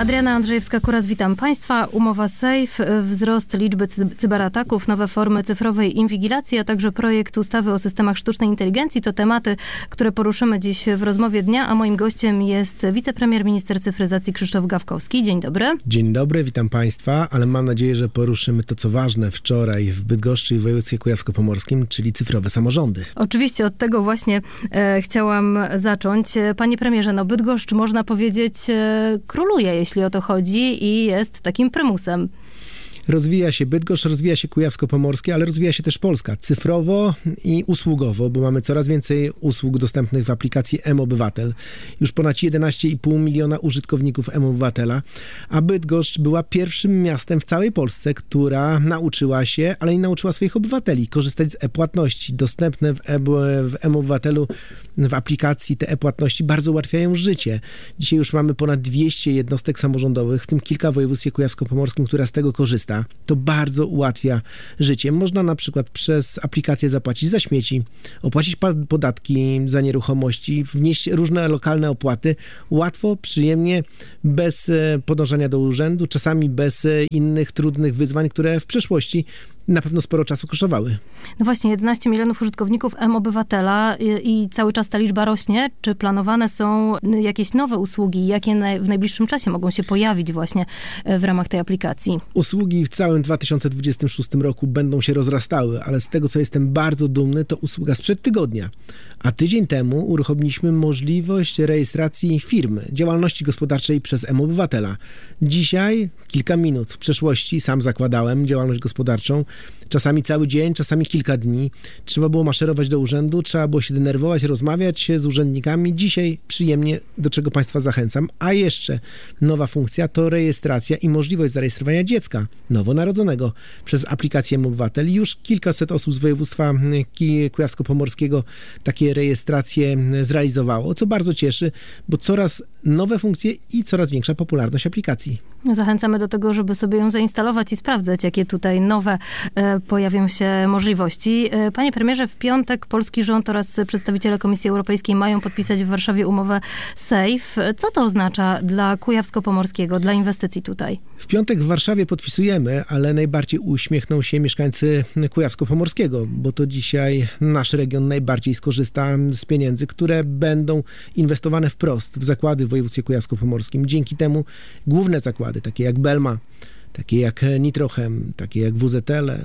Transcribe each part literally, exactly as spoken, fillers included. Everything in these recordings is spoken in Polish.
Adriana Andrzejewska-Kuras, witam Państwa. Umowa Safe, wzrost liczby cyberataków, nowe formy cyfrowej inwigilacji, a także projekt ustawy o systemach sztucznej inteligencji to tematy, które poruszymy dziś w rozmowie dnia, a moim gościem jest wicepremier, minister cyfryzacji Krzysztof Gawkowski. Dzień dobry. Dzień dobry, witam Państwa, ale mam nadzieję, że poruszymy to, co ważne wczoraj w Bydgoszczy i w województwie kujawsko-pomorskim, czyli cyfrowe samorządy. Oczywiście od tego właśnie e, chciałam zacząć. Panie premierze, no Bydgoszcz, można powiedzieć, e, króluje, jeśli o to chodzi i jest takim prymusem. Rozwija się Bydgoszcz, rozwija się Kujawsko-Pomorskie, ale rozwija się też Polska cyfrowo i usługowo, bo mamy coraz więcej usług dostępnych w aplikacji mObywatel. Już ponad jedenaście i pół miliona użytkowników mObywatela, a Bydgoszcz była pierwszym miastem w całej Polsce, która nauczyła się, ale i nauczyła swoich obywateli korzystać z e-płatności. Dostępne w, e- w mObywatelu, w aplikacji te e-płatności bardzo ułatwiają życie. Dzisiaj już mamy ponad dwieście jednostek samorządowych, w tym kilka w województwie kujawsko-pomorskim, która z tego korzysta. To bardzo ułatwia życie. Można na przykład przez aplikację zapłacić za śmieci, opłacić podatki za nieruchomości, wnieść różne lokalne opłaty. Łatwo, przyjemnie, bez podążania do urzędu, czasami bez innych trudnych wyzwań, które w przeszłości na pewno sporo czasu kosztowały. No właśnie, jedenaście milionów użytkowników mObywatela i, i cały czas ta liczba rośnie. Czy planowane są jakieś nowe usługi? Jakie na, w najbliższym czasie mogą się pojawić właśnie w ramach tej aplikacji? Usługi w całym dwa tysiące dwudziestym szóstym roku będą się rozrastały, ale z tego, co jestem bardzo dumny, to usługa sprzed tygodnia. A tydzień temu uruchomiliśmy możliwość rejestracji firmy, działalności gospodarczej przez mObywatela. Dzisiaj, kilka minut, w przeszłości sam zakładałem działalność gospodarczą, czasami cały dzień, czasami kilka dni. Trzeba było maszerować do urzędu, trzeba było się denerwować, rozmawiać z urzędnikami. Dzisiaj przyjemnie, do czego Państwa zachęcam. A jeszcze nowa funkcja to rejestracja i możliwość zarejestrowania dziecka nowonarodzonego przez aplikację mObywatel. Już kilkaset osób z województwa kujawsko-pomorskiego takie rejestracje zrealizowało, co bardzo cieszy, bo coraz nowe funkcje i coraz większa popularność aplikacji. Zachęcamy do tego, żeby sobie ją zainstalować i sprawdzać, jakie tutaj nowe e, pojawią się możliwości. E, panie premierze, w piątek polski rząd oraz przedstawiciele Komisji Europejskiej mają podpisać w Warszawie umowę Safe. Co to oznacza dla Kujawsko-Pomorskiego, dla inwestycji tutaj? W piątek w Warszawie podpisujemy, ale najbardziej uśmiechną się mieszkańcy Kujawsko-Pomorskiego, bo to dzisiaj nasz region najbardziej skorzysta z pieniędzy, które będą inwestowane wprost w zakłady w województwie kujawsko-pomorskim. Dzięki temu główne zakłady, takie jak Belma, takie jak Nitrochem, takie jak W Z L,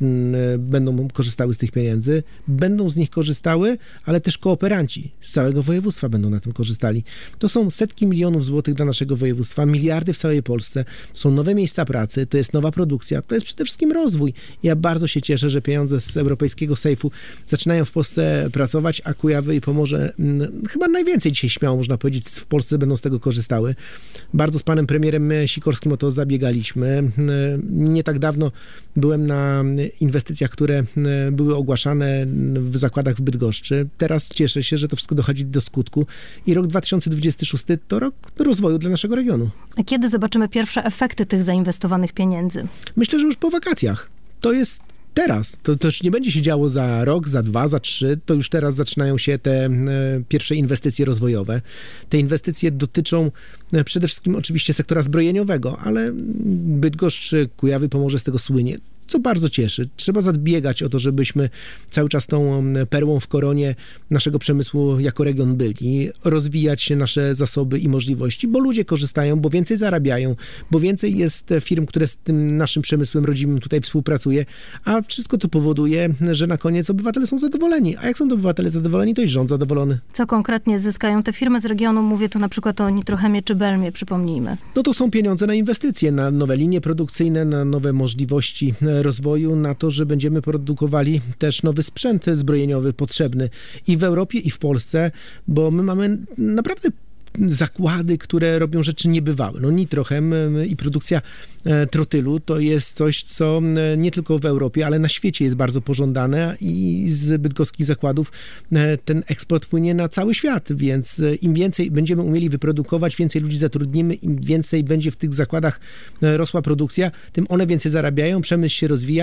będą korzystały z tych pieniędzy, będą z nich korzystały, ale też kooperanci z całego województwa będą na tym korzystali. To są setki milionów złotych dla naszego województwa, miliardy w całej Polsce, to są nowe miejsca pracy, to jest nowa produkcja, to jest przede wszystkim rozwój. Ja bardzo się cieszę, że pieniądze z europejskiego sejfu zaczynają w Polsce pracować, a Kujawy i Pomorze chyba najwięcej dzisiaj, śmiało można powiedzieć, w Polsce będą z tego korzystały. Bardzo z panem premierem Sikorskim o to zabiegaliśmy. Nie tak dawno byłem na inwestycjach, które były ogłaszane w zakładach w Bydgoszczy. Teraz cieszę się, że to wszystko dochodzi do skutku i rok dwa tysiące dwudziesty szósty to rok rozwoju dla naszego regionu. A kiedy zobaczymy pierwsze efekty tych zainwestowanych pieniędzy? Myślę, że już po wakacjach. To jest teraz. To, to już nie będzie się działo za rok, za dwa, za trzy. To już teraz zaczynają się te e, pierwsze inwestycje rozwojowe. Te inwestycje dotyczą e, przede wszystkim oczywiście sektora zbrojeniowego, ale Bydgoszcz, Kujawy, Pomorze z tego słynie, co bardzo cieszy. Trzeba zabiegać o to, żebyśmy cały czas tą perłą w koronie naszego przemysłu jako region byli, rozwijać nasze zasoby i możliwości, bo ludzie korzystają, bo więcej zarabiają, bo więcej jest firm, które z tym naszym przemysłem rodzimym tutaj współpracuje, a wszystko to powoduje, że na koniec obywatele są zadowoleni. A jak są obywatele zadowoleni, to i rząd zadowolony. Co konkretnie zyskają te firmy z regionu? Mówię tu na przykład o Nitrochemie czy Belmie, przypomnijmy. No to są pieniądze na inwestycje, na nowe linie produkcyjne, na nowe możliwości rozwoju, na to, że będziemy produkowali też nowy sprzęt zbrojeniowy potrzebny i w Europie, i w Polsce, bo my mamy naprawdę zakłady, które robią rzeczy niebywałe. No Nitrochem i produkcja trotylu to jest coś, co nie tylko w Europie, ale na świecie jest bardzo pożądane i z bydgoskich zakładów ten eksport płynie na cały świat, więc im więcej będziemy umieli wyprodukować, więcej ludzi zatrudnimy, im więcej będzie w tych zakładach rosła produkcja, tym one więcej zarabiają, przemysł się rozwija,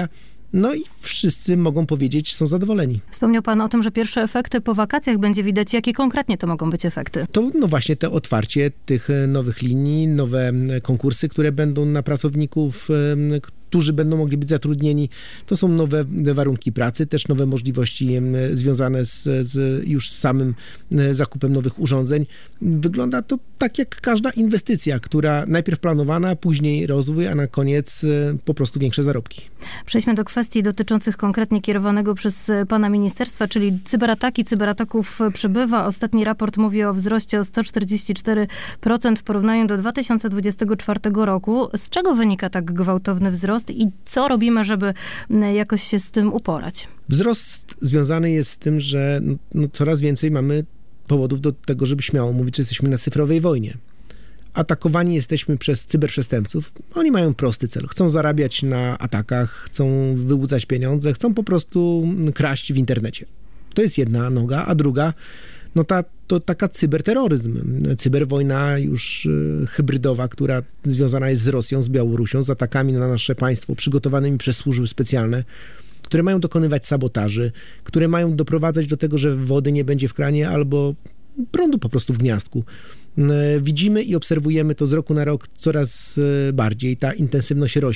No i wszyscy mogą powiedzieć, są zadowoleni. Wspomniał pan o tym, że pierwsze efekty po wakacjach będzie widać. Jakie konkretnie to mogą być efekty? To no właśnie te otwarcie tych nowych linii, nowe konkursy, które będą na pracowników, którzy będą mogli być zatrudnieni. To są nowe warunki pracy, też nowe możliwości związane z, z już z samym zakupem nowych urządzeń. Wygląda to tak jak każda inwestycja, która najpierw planowana, później rozwój, a na koniec po prostu większe zarobki. Przejdźmy do kwestii dotyczących konkretnie kierowanego przez pana ministerstwa, czyli cyberataki. Cyberataków przybywa. Ostatni raport mówi o wzroście o sto czterdzieści cztery procent w porównaniu do dwa tysiące dwudziestego czwartego roku. Z czego wynika tak gwałtowny wzrost i co robimy, żeby jakoś się z tym uporać? Wzrost związany jest z tym, że no, coraz więcej mamy powodów do tego, żeby śmiało mówić, że jesteśmy na cyfrowej wojnie. Atakowani jesteśmy przez cyberprzestępców. Oni mają prosty cel. Chcą zarabiać na atakach, chcą wyłudzać pieniądze, chcą po prostu kraść w internecie. To jest jedna noga, a druga, no ta, to taka cyberterroryzm. Cyberwojna już y, hybrydowa, która związana jest z Rosją, z Białorusią, z atakami na nasze państwo przygotowanymi przez służby specjalne, które mają dokonywać sabotaży, które mają doprowadzać do tego, że wody nie będzie w kranie albo prądu po prostu w gniazdku. Widzimy i obserwujemy to z roku na rok coraz bardziej. Ta intensywność rośnie.